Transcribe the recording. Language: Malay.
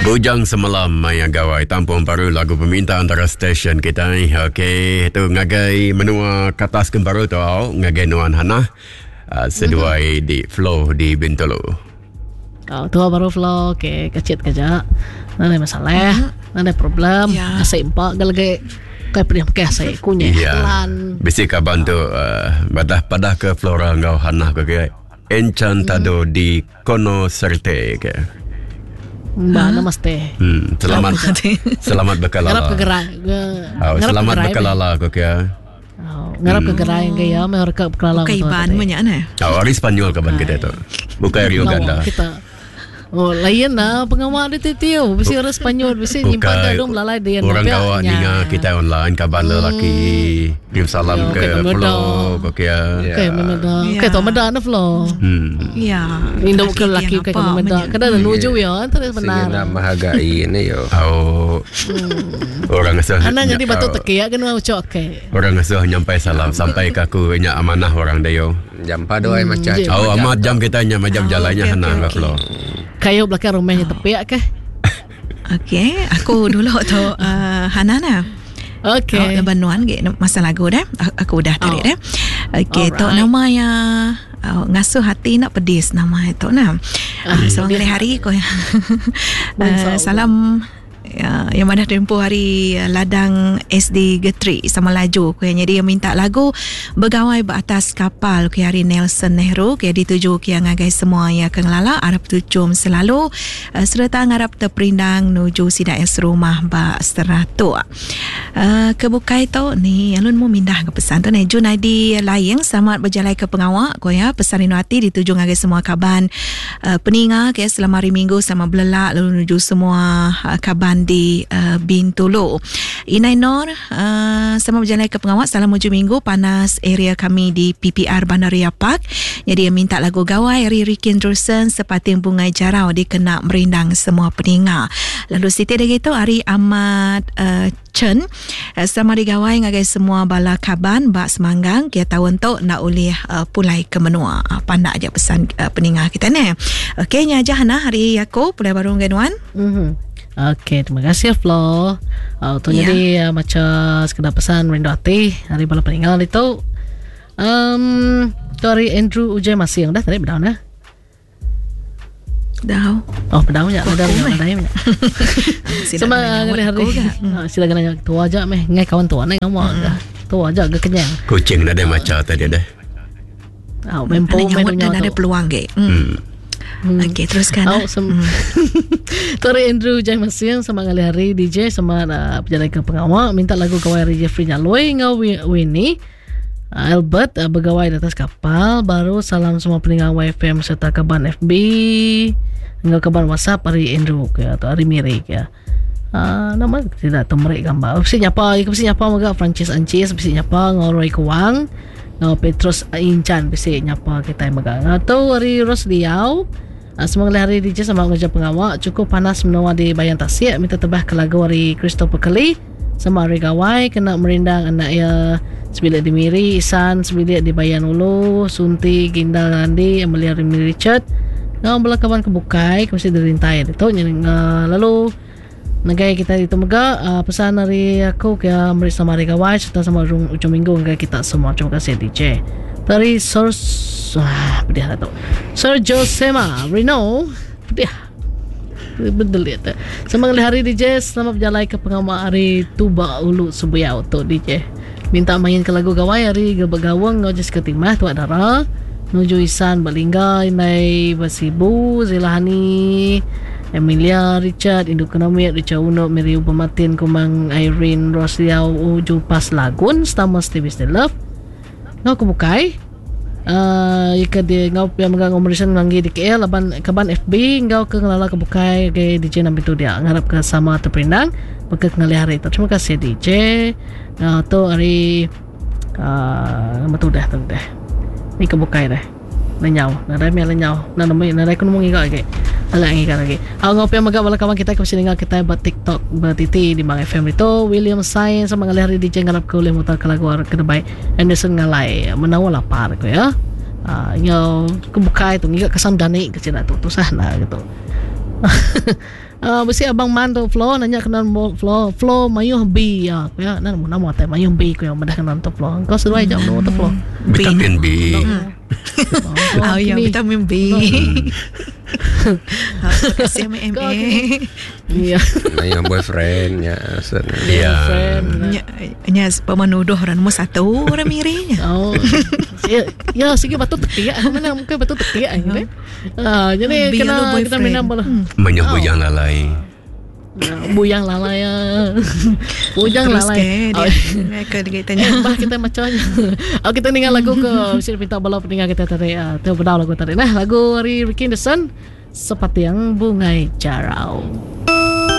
Bujang semalam maya gawai tampung baru lagu peminta antara stesen kita ni. Okey, tu ngagai menua katas baru tu ngagai nuan Hana seduai di flow di Bintulu. Tu baru flow ke kecil kerja. Ada masalah, ada problem, asyik empat galage kai pernah pakai asyik kunyah pelan. Bisi kaban tu padah ke Flora ngau Hana ke Encantado di Conoserte ke. Mbak namaste. Selamat berkelala. Ngarap kegerai. Selamat berkelala kau kaya. Ngarap kegerai kaya mehor ke berkelala. Bukan Iban banyak na. Ari Spanyol kaban kita tu. Bukan Rio Ganda. Lain lah pengawal di titio. Bisi orang Spanyol, bisi nyimpan dah dong lalai dia. Orang kawan ninga kita online kaban lelaki. Kirim salam ke flow kau kaya. Okay, memeda. Okay, tu meda na flow. Ya. Indo ke lelaki ke memeda. Kadang nuju ya, terus benar. Sehingga menghargai ni yo. Orang asal. Anak jadi batu tekiak kena ucap ke. Orang asal nyampai salam sampai ke aku banyak amanah orang dayo. Jam padoai macam. Amat jam kita nyam jalannya Hana ke flow. Kayu belakang rumahnya tepiak ke? Okey, aku dulu tu Hana na. Okey. Banuan ke masa lagu dah. Aku dah tarik dah. Okey, tu nama ya ngasuh hati nak pedis nama itu na. So hari ko salam yang mana tempoh hari ladang SD Getri sama laju kaya jadi dia minta lagu bergawai beratas kapal kaya hari Nelson Nehru kaya dituju kaya ngagai semua yang kengelala harap tucum selalu serta ngarap terperindang nuju sida es rumah ba seratu kebukai tu ni alun mu mindah ke pesan tu ni Junaidi Layeng selamat berjalai ke pengawak kaya pesan inu hati dituju ngagai semua kaban peninga kaya selama hari minggu sama belelak lalu nuju semua kaban di Bintulu. Inai Nor sama berjalan ke pengawat salam hujung minggu panas area kami di PPR Bandaria Park. Jadi dia minta lagu gawai Riri Kendrusen sepating bungai jarau dikena merindang semua peninga. Lalu Siti dah gitu Ari Ahmad Chen sama digawai ngagai semua bala kaban bak semanggang kia tahun tu nak ulih pulai ke menua. Pandak aja pesan peninga kita ni. Okey nya aja Hana hari aku pulai baru ganuan. Okey, terima kasih Flo. Tu jadi macam sekedar pesan rindu hati hari bala peninggalan itu. Tu hari Andrew Ujai masih yang dah tadi berdaun dah. Dah. Berdaun ya, berdaun ya. Sama hari sila kena tua aja meh ngai kawan tua ngai ngomong dah. Tua aja ke kenyang. Kucing dah ada macam tadi dah. Mempo dan ada peluang ke. Okey, teruskan. Tori Andrew Jai Masing sama kali hari DJ sama penjalan ke pengawal minta lagu kawai hari Jeffrey Nyaloi ngau Winnie Albert bergawai di atas kapal baru salam semua peninggal YFM serta kaban FB ngau kaban WhatsApp hari Andrew ke atau hari Miri ke nama tidak temerik gambar mesti nyapa maga Francis Ancis mesti nyapa ngau Roy Kuang ngau Petrus Incan mesti nyapa kita maga atau hari Rosliau. Semoga hari DJ sama kerja pengawak cukup panas menua di Bayan Tasik minta tebah ke lagu hari Christopher Kelly sama hari gawai kena merindang anak ya sebilik di Miri Isan sebilik di Bayan Ulu Sunti Ginda Randi Amelia Rimi Richard ngau belakaban kebukai mesti dirintai itu lalu nagai kita itu mega pesan hari aku ke merik sama hari gawai serta sama ujung minggu nagai kita semua terima kasih DJ dari pedih lah tu Sir Josema Reno pedih betul ya semangat hari DJ selamat berjalan ke pengamal hari Tuba Ulu Subuyau tu DJ minta main ke lagu gawai hari Gebegawang ngau jas ketimah tuak darah nuju Isan Balingga Inai Basibu Zilahani Emilia Richard Induk Kenomit Richard Uno Mary Ubamatin Kumang Irene Rosliau Uju Pas Lagun Stamos TV Still Love ngau kebukai ika dia ngau yang megang operation nganggi di KL laban kaban FB ngau ke ngelala kebukai ke DJ nampi tu dia ngarap ke sama terperindang beke ngali hari itu terima kasih DJ tu hari nama tu dah ni kebukai dah lenyau nadai mia lenyau nadai kun mungi ka ke ala ngi ka lagi ngau yang megang bala kawan kita ke sini ngau kita buat TikTok bertiti di Bang FM itu William Sain sama ngali hari DJ ngarap ke oleh mutar ke lagu ke debai Anderson ngalai menawa lapar ko ya ngau kebukai tu ngi kesan dani ke cina tu sana gitu Besi abang man tu Flo nanya kenal Flo mayuh B ya. Ya nama teh mayuh B ko yang madah kenal tu Flo. Kau sesuai jam tu Flo. Vitamin B. Oh ya, vitamin B. Kasih MMA. Iya. Yang boyfriend ya. Ya. Nya pemenuduh orang nombor 1 orang mirinya. Oh. Ya sige batu tekiak. Mana mungkin batu tekiak gitu. Jadi kena kita minum bola. Banyak bujang lalai. Buyang lalai ya. Bujang lalai. Kita Bah kita macamnya. Kita dengar lagu ke Sir Pinta Bola pendengar kita tadi. Berbeda lagu tadi. Nah lagu hari Ricky Anderson seperti yang bungai jarau.